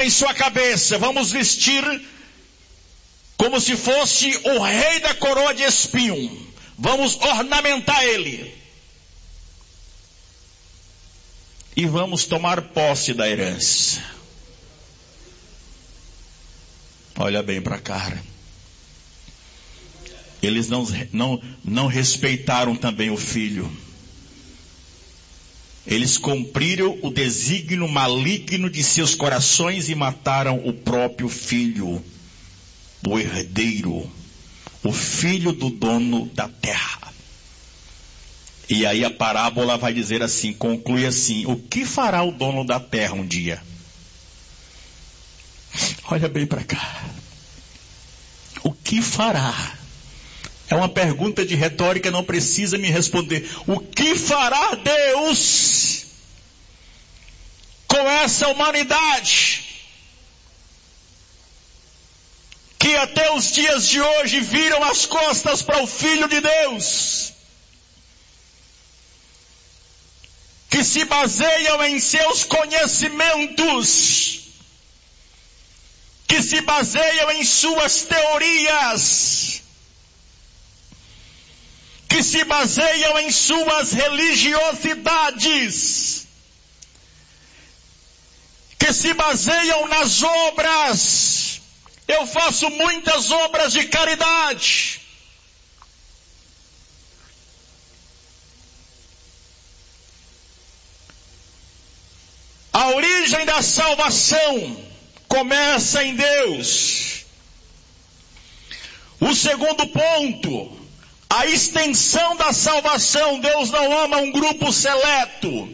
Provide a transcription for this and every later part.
em sua cabeça, vamos vestir como se fosse o rei da coroa de espinho. Vamos ornamentar ele. E vamos tomar posse da herança. Olha bem para cá. Eles não respeitaram também o filho. Eles cumpriram o desígnio maligno de seus corações e mataram o próprio filho, o herdeiro, o filho do dono da terra. E aí a parábola vai dizer assim, conclui assim: o que fará o dono da terra um dia? Olha bem para cá. O que fará? É uma pergunta de retórica, não precisa me responder. O que fará Deus com essa humanidade que até os dias de hoje viram as costas para o Filho de Deus, que se baseiam em seus conhecimentos, que se baseiam em suas teorias, que se baseiam em suas religiosidades, que se baseiam nas obras. Eu faço muitas obras de caridade. A origem da salvação começa em Deus. O segundo ponto, a extensão da salvação. Deus não ama um grupo seleto.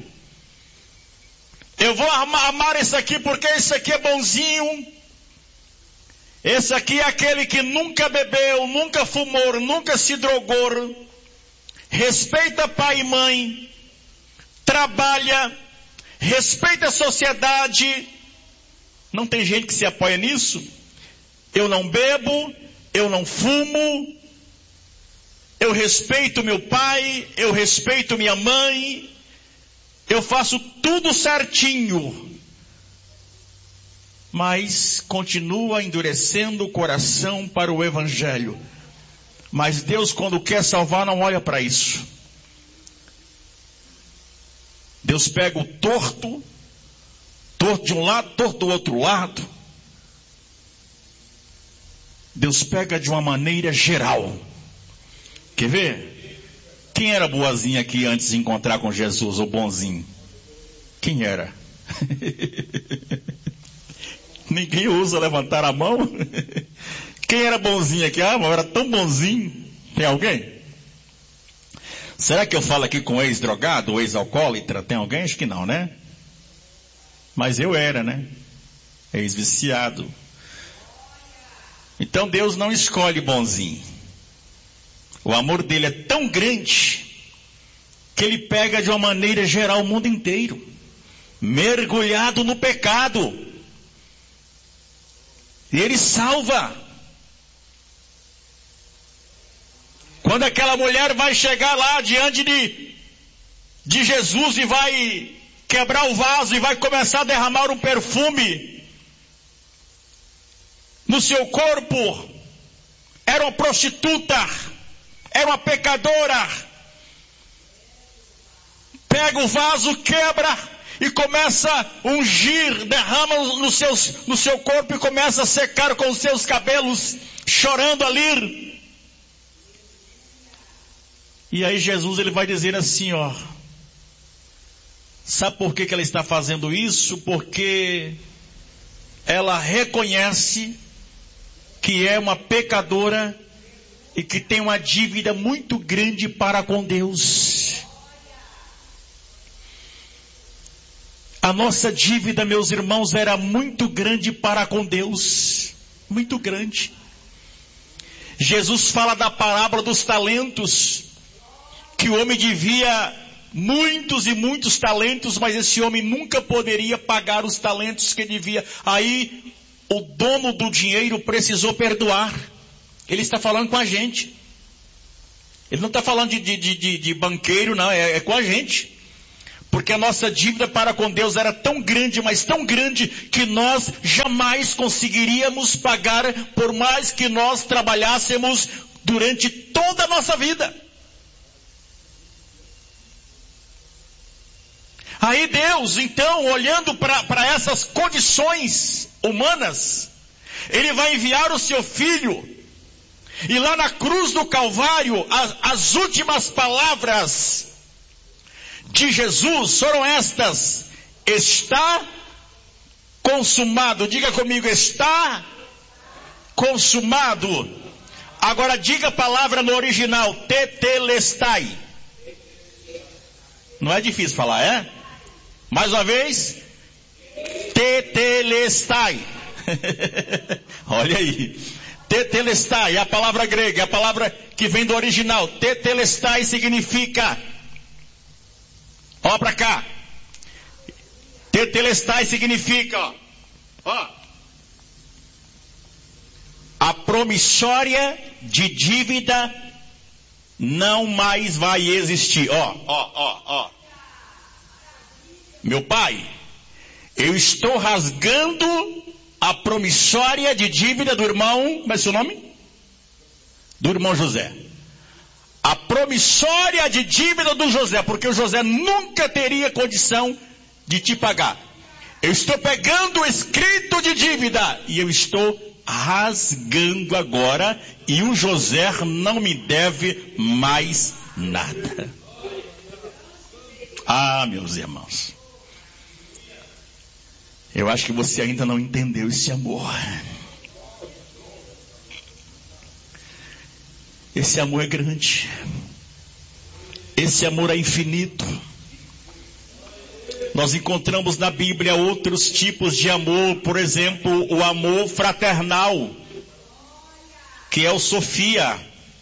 Eu vou amar esse aqui porque esse aqui é bonzinho. Esse aqui é aquele que nunca bebeu, nunca fumou, nunca se drogou, respeita pai e mãe, trabalha, respeita a sociedade. Não tem gente que se apoia nisso? Eu não bebo, eu não fumo, eu respeito meu pai, eu respeito minha mãe, eu faço tudo certinho. Mas continua endurecendo o coração para o evangelho. Mas Deus, quando quer salvar, não olha para isso. Deus pega o torto de um lado, torto do outro lado. Deus pega de uma maneira geral. Quer ver? Quem era boazinha aqui antes de encontrar com Jesus, o bonzinho? Quem era? Ninguém ousa levantar a mão. Quem era bonzinho aqui? Ah, mas eu era tão bonzinho. Tem alguém? Será que eu falo aqui com ex-drogado ou ex-alcoólatra? Tem alguém? Acho que não, né? Mas eu era, né? Ex-viciado. Então Deus não escolhe bonzinho. O amor dele é tão grande que ele pega de uma maneira geral o mundo inteiro, mergulhado no pecado. E ele salva. Quando aquela mulher vai chegar lá diante de Jesus e vai quebrar o vaso e vai começar a derramar um perfume no seu corpo, era uma prostituta, era uma pecadora. Pega o vaso, quebra e começa a ungir, derrama no seu corpo e começa a secar com os seus cabelos, chorando ali. E aí Jesus ele vai dizer assim, ó, sabe por que ela está fazendo isso? Porque ela reconhece que é uma pecadora e que tem uma dívida muito grande para com Deus. A nossa dívida, meus irmãos, era muito grande para com Deus. Muito grande. Jesus fala da parábola dos talentos, que o homem devia muitos e muitos talentos, mas esse homem nunca poderia pagar os talentos que devia. Aí o dono do dinheiro precisou perdoar. Ele está falando com a gente. Ele não está falando de banqueiro, não, é com a gente. Porque a nossa dívida para com Deus era tão grande, mas tão grande, que nós jamais conseguiríamos pagar, por mais que nós trabalhássemos durante toda a nossa vida. Aí Deus, então, olhando para essas condições humanas, Ele vai enviar o seu Filho, e lá na cruz do Calvário, as últimas palavras de Jesus foram estas: está consumado. Diga comigo, está consumado. Agora diga a palavra no original, tetelestai. Não é difícil falar, é? Mais uma vez, tetelestai. Olha aí, tetelestai é a palavra grega, é a palavra que vem do original. Tetelestai significa, ó pra cá, tetelestai significa, ó, a promissória de dívida não mais vai existir. Ó. Meu pai, eu estou rasgando a promissória de dívida do irmão, como é seu nome? Do irmão José. A promissória de dívida do José, porque o José nunca teria condição de te pagar. Eu estou pegando o escrito de dívida e eu estou rasgando agora, e o José não me deve mais nada. Ah, meus irmãos, eu acho que você ainda não entendeu esse amor. Esse amor é grande. Esse amor é infinito. Nós encontramos na Bíblia outros tipos de amor, por exemplo, o amor fraternal, que é o Sofia.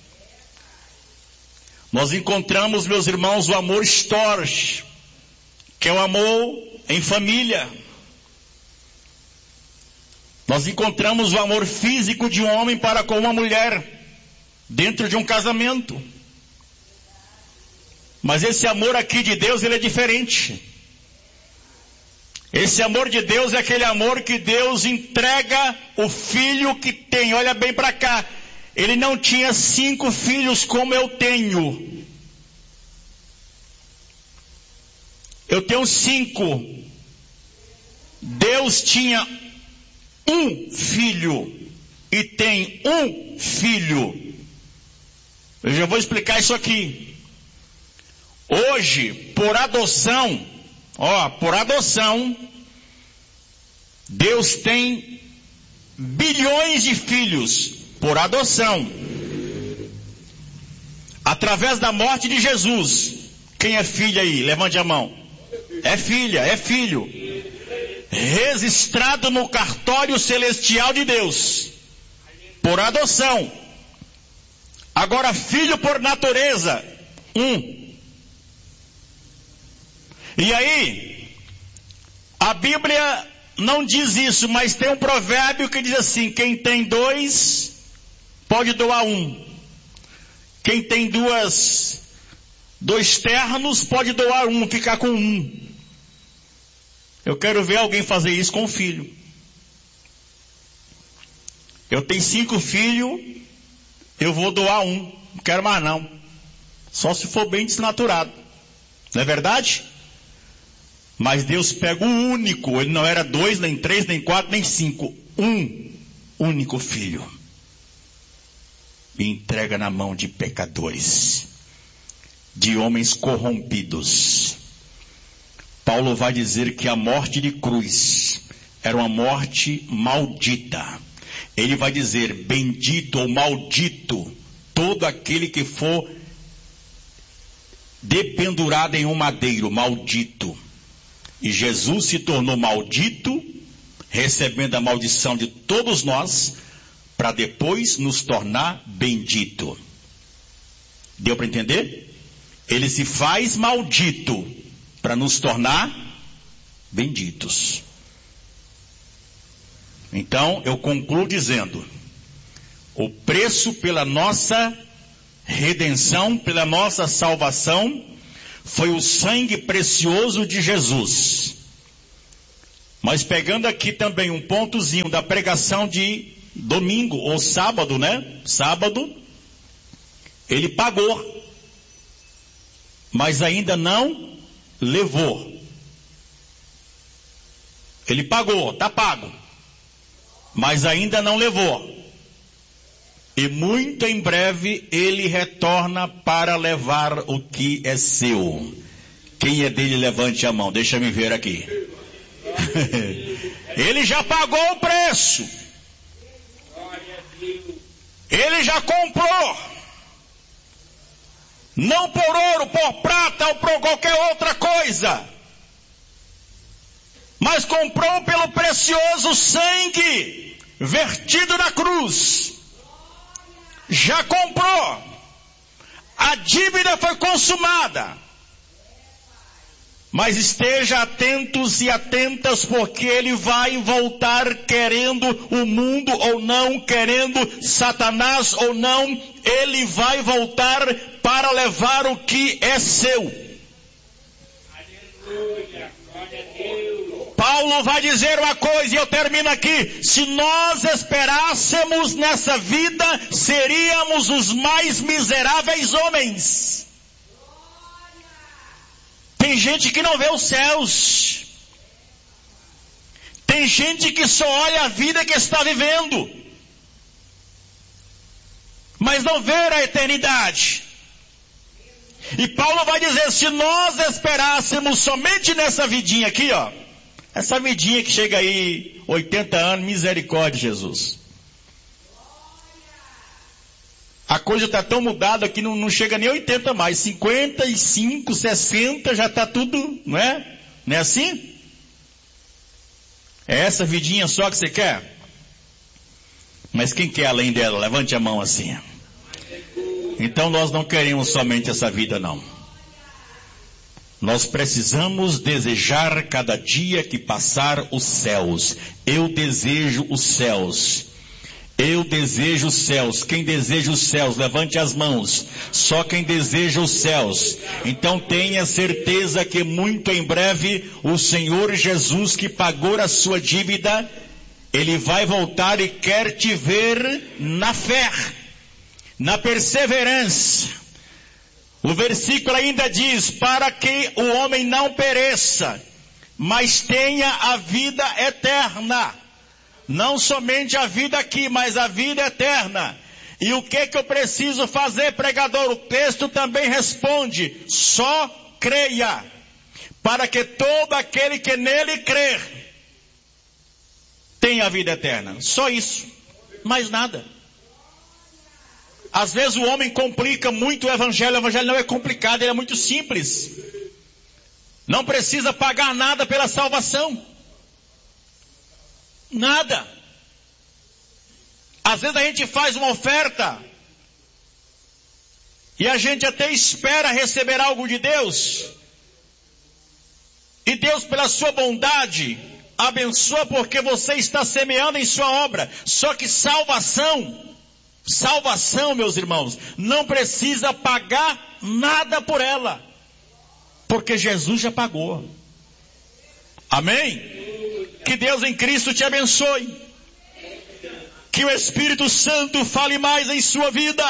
Nós encontramos, meus irmãos, o amor storge, que é o amor em família. Nós encontramos o amor físico de um homem para com uma mulher, dentro de um casamento. Mas esse amor aqui de Deus, ele é diferente. Esse amor de Deus é aquele amor que Deus entrega o filho que tem. Olha bem para cá. Ele não tinha 5 filhos como eu tenho. Eu tenho 5. Deus tinha um filho e tem um filho. Eu já vou explicar isso aqui. Hoje, por adoção, Deus tem bilhões de filhos por adoção. Através da morte de Jesus. Quem é filho aí? Levante a mão. É filha, é filho. Registrado no cartório celestial de Deus. Por adoção. Agora, filho por natureza. E aí, a Bíblia não diz isso, mas tem um provérbio que diz assim: quem tem 2, pode doar 1. Quem tem 2 ternos, pode doar 1, ficar com 1. Eu quero ver alguém fazer isso com o filho. Eu tenho 5 filhos, eu vou doar 1. Não quero mais não. Só se for bem desnaturado. Não é verdade? Mas Deus pega o único, ele não era 2, nem 3, nem 4, nem 5. Um único filho. E entrega na mão de pecadores, de homens corrompidos. Paulo vai dizer que a morte de cruz era uma morte maldita. Ele vai dizer: bendito ou maldito todo aquele que for dependurado em um madeiro, maldito. E Jesus se tornou maldito, recebendo a maldição de todos nós, para depois nos tornar bendito. Deu para entender? Ele se faz maldito para nos tornar benditos. Então, eu concluo dizendo: o preço pela nossa redenção, pela nossa salvação, foi o sangue precioso de Jesus. Mas pegando aqui também um pontozinho da pregação de domingo, ou sábado, né? Sábado, ele pagou, mas ainda não levou. Ele pagou, está pago, mas ainda não levou. E muito em breve ele retorna para levar o que é seu. Quem é dele, levante a mão, deixa me ver aqui. Ele já pagou o preço. Ele já comprou. Não por ouro, por prata ou por qualquer outra coisa. Mas comprou pelo precioso sangue vertido na cruz. Já comprou. A dívida foi consumada. Mas esteja atentos e atentas, porque ele vai voltar querendo o mundo ou não, querendo Satanás ou não, ele vai voltar para levar o que é seu. Aleluia, glória a Deus. Paulo vai dizer uma coisa e eu termino aqui: se nós esperássemos nessa vida, seríamos os mais miseráveis homens. Tem gente que não vê os céus. Tem gente que só olha a vida que está vivendo, mas não vê a eternidade. E Paulo vai dizer, se nós esperássemos somente nessa vidinha aqui, ó, essa vidinha que chega aí, 80 anos, misericórdia, Jesus. A coisa está tão mudada que não chega nem 80 mais, 55, 60, já está tudo, não é? Não é assim? É essa vidinha só que você quer? Mas quem quer além dela? Levante a mão assim. Então nós não queremos somente essa vida, não. Nós precisamos desejar cada dia que passar os céus. Eu desejo os céus. Eu desejo os céus. Quem deseja os céus, levante as mãos. Só quem deseja os céus. Então tenha certeza que muito em breve o Senhor Jesus, que pagou a sua dívida, Ele vai voltar e quer te ver na fé, na perseverança. O versículo ainda diz, para que o homem não pereça, mas tenha a vida eterna. Não somente a vida aqui, mas a vida eterna. E o que eu preciso fazer, pregador? O texto também responde, só creia, para que todo aquele que nele crer tenha a vida eterna. Só isso, mais nada. Às vezes o homem complica muito o evangelho não é complicado, ele é muito simples. Não precisa pagar nada pela salvação. Nada. Às vezes a gente faz uma oferta e a gente até espera receber algo de Deus. E Deus, pela sua bondade, abençoa porque você está semeando em sua obra. Só que salvação, meus irmãos, não precisa pagar nada por ela, porque Jesus já pagou. Amém? Que Deus em Cristo te abençoe. Que o Espírito Santo fale mais em sua vida.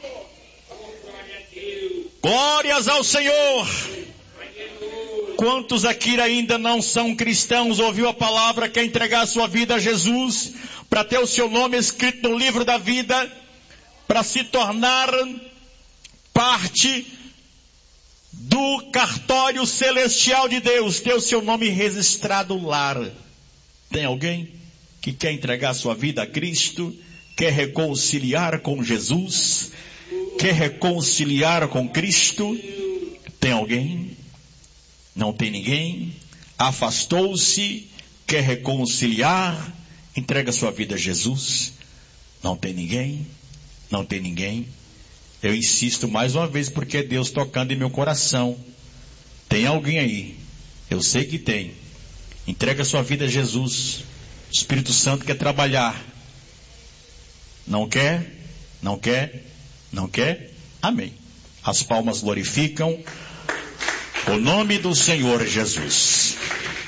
Glórias ao Senhor. Quantos aqui ainda não são cristãos, ouviu a palavra, quer entregar a sua vida a Jesus, para ter o seu nome escrito no livro da vida, para se tornar parte do cartório celestial de Deus, ter o seu nome registrado lá. Tem alguém que quer entregar sua vida a Cristo, quer reconciliar com Jesus, quer reconciliar com Cristo? Tem alguém? Não tem ninguém? Afastou-se, quer reconciliar, entrega sua vida a Jesus? Não tem ninguém? Não tem ninguém? Eu insisto mais uma vez, porque é Deus tocando em meu coração. Tem alguém aí? Eu sei que tem. Entrega sua vida a Jesus. O Espírito Santo quer trabalhar. Não quer? Não quer? Não quer? Amém. As palmas glorificam. O nome do Senhor Jesus.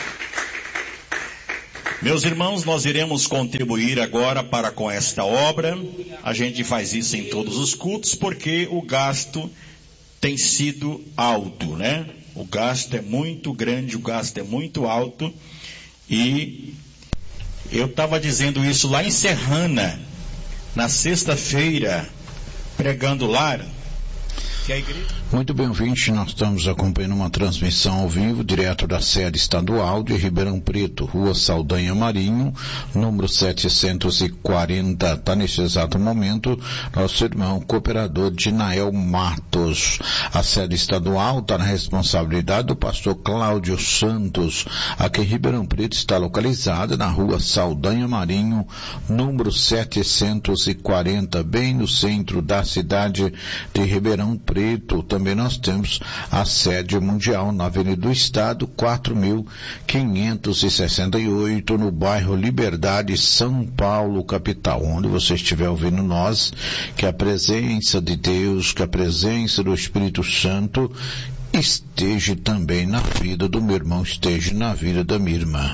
Meus irmãos, nós iremos contribuir agora para com esta obra. A gente faz isso em todos os cultos porque o gasto tem sido alto, né? O gasto é muito grande, o gasto é muito alto. E eu estava dizendo isso lá em Serrana, na sexta-feira, pregando lá. Que a igreja... Muito bem, ouvinte, nós estamos acompanhando uma transmissão ao vivo, direto da sede estadual de Ribeirão Preto, Rua Saldanha Marinho, número 740. Está nesse exato momento nosso irmão cooperador Dinael Matos. A sede estadual está na responsabilidade do pastor Cláudio Santos. Aqui em Ribeirão Preto está localizada na Rua Saldanha Marinho, número 740, bem no centro da cidade de Ribeirão Preto. Também nós temos a sede mundial na Avenida do Estado, 4.568, no bairro Liberdade, São Paulo, capital. Onde você estiver ouvindo nós, que a presença de Deus, que a presença do Espírito Santo esteja também na vida do meu irmão, esteja na vida da minha irmã.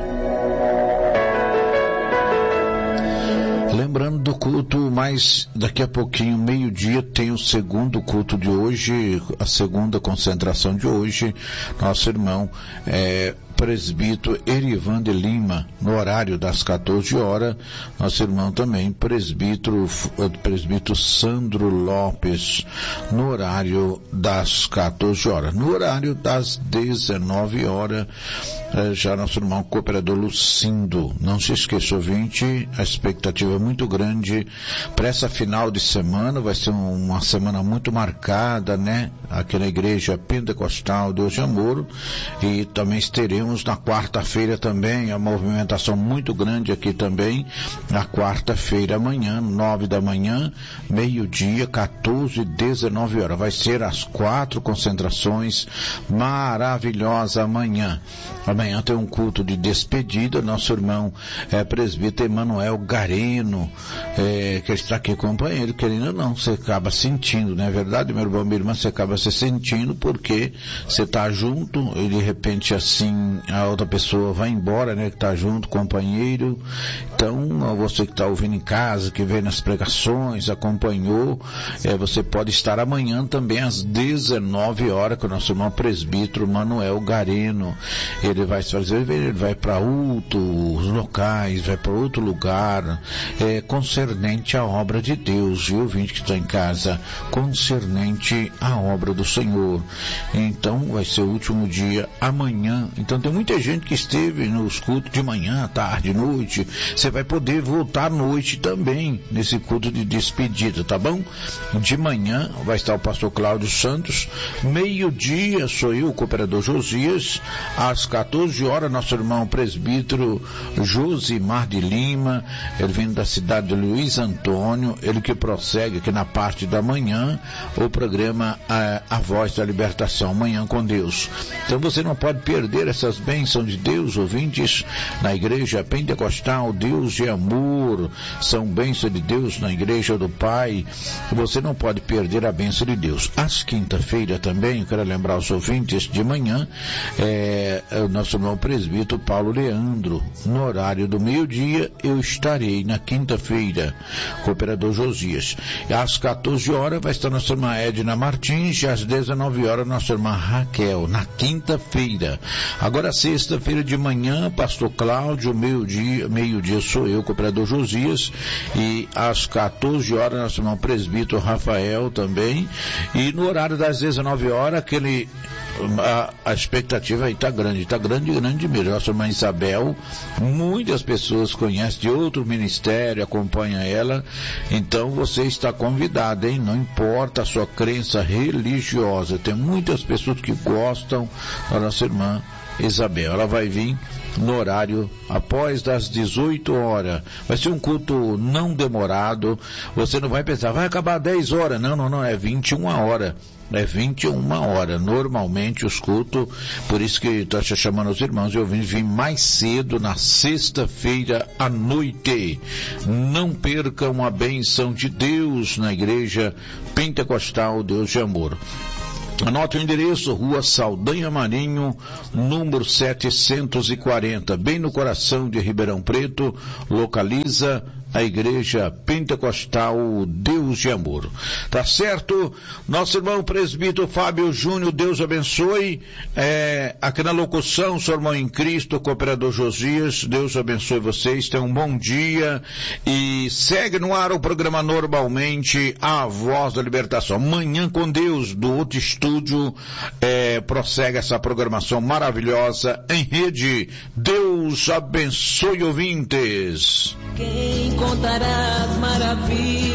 Lembrando do culto, mas daqui a pouquinho, meio-dia, tem o segundo culto de hoje, a segunda concentração de hoje. Nosso irmão presbítero Erivan de Lima, no horário das 14 horas. Nosso irmão também, presbítero Sandro Lopes, no horário das 14 horas. No horário das 19 horas, já nosso irmão cooperador Lucindo. Não se esqueça, ouvinte, a expectativa é muito grande para essa final de semana. Vai ser uma semana muito marcada, né? Aqui na Igreja Pentecostal Deus de Amor. E também teremos na quarta-feira também a movimentação muito grande aqui também. Na quarta-feira amanhã, 9 da manhã, meio-dia, 14 e 19 horas. Vai ser as 4 concentrações maravilhosas amanhã. Amanhã tem um culto de despedida. Nosso irmão presbítero Emanuel Gareno, que está aqui companheiro, querendo ou não, você acaba sentindo, não é verdade, meu irmão, minha irmã, você acaba se sentindo porque você está junto e de repente assim a outra pessoa vai embora, né, que está junto, companheiro. Então, você que está ouvindo em casa, que vê nas pregações, acompanhou, você pode estar amanhã também às 19 horas com o nosso irmão presbítero Manuel Gareno. Ele vai fazer, ele vai para outros locais, vai para outro lugar, concernente à obra de Deus, viu, ouvinte que está em casa, concernente à obra do Senhor. Então, vai ser o último dia amanhã. Então, tem muita gente que esteve nos cultos de manhã, tarde, noite. Você vai poder voltar à noite também nesse culto de despedida, tá bom? De manhã vai estar o pastor Cláudio Santos, meio-dia sou eu, o cooperador Josias, às 14 horas nosso irmão presbítero Josimar de Lima, ele vindo da cidade de Luiz Antônio, ele que prossegue aqui na parte da manhã o programa A Voz da Libertação, Manhã com Deus. Então você não pode perder essas bênçãos de Deus, ouvintes, na Igreja Pentecostal Deus de Amor. São bênçãos de Deus na Igreja do Pai. Você não pode perder a bênção de Deus. Às quinta-feira também, eu quero lembrar os ouvintes, de manhã, o nosso irmão presbítero Paulo Leandro, no horário do meio-dia, eu estarei na quinta-feira, cooperador Josias. Às 14 horas vai estar nossa irmã Edna Martins, e às 19 horas nossa irmã Raquel, na quinta-feira. Agora, sexta-feira de manhã, pastor Cláudio, meio-dia sou eu, cooperador Josias, e às 14 horas nosso irmão presbítero Rafael também, e no horário das 19 horas, a expectativa aí está grande mesmo. Nossa irmã Isabel, muitas pessoas conhecem de outro ministério, acompanha ela, então você está convidado, hein? Não importa a sua crença religiosa, tem muitas pessoas que gostam da nossa irmã Isabel. Ela vai vir no horário após das 18 horas. Vai ser um culto não demorado. Você não vai pensar, vai acabar 10 horas. Não, é 21 horas. É 21 horas, normalmente os cultos, por isso que estou chamando os irmãos, eu vim mais cedo na sexta-feira à noite. Não percam a bênção de Deus na Igreja Pentecostal Deus de Amor. Anote o endereço, Rua Saldanha Marinho, número 740, bem no coração de Ribeirão Preto, localiza a Igreja Pentecostal Deus de Amor. Tá certo? Nosso irmão presbítero Fábio Júnior, Deus abençoe. Aqui na locução, seu irmão em Cristo, cooperador Josias, Deus abençoe vocês, tenham um bom dia e segue no ar o programa normalmente, A Voz da Libertação. Amanhã com Deus, do outro estúdio, prossegue essa programação maravilhosa em rede. Deus abençoe, ouvintes. Quem contará as maravilhas?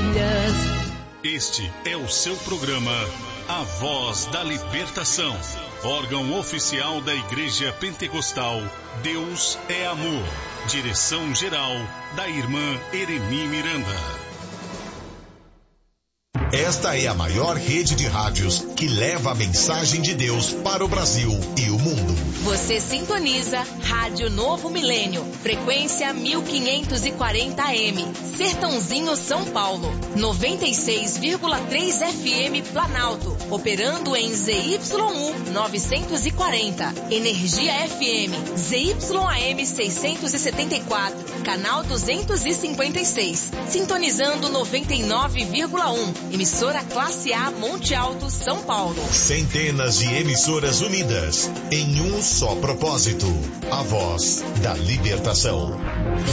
Este é o seu programa A Voz da Libertação, órgão oficial da Igreja Pentecostal Deus é Amor. Direção geral da irmã Eremi Miranda. Esta é a maior rede de rádios que leva a mensagem de Deus para o Brasil e o mundo. Você sintoniza Rádio Novo Milênio, frequência 1540 AM, Sertãozinho, São Paulo, 96,3 FM Planalto, operando em ZYU 940, Energia FM, ZYAM 674, canal 256, sintonizando 99,1. Emissora Classe A Monte Alto, São Paulo. Centenas de emissoras unidas em um só propósito: a voz da libertação.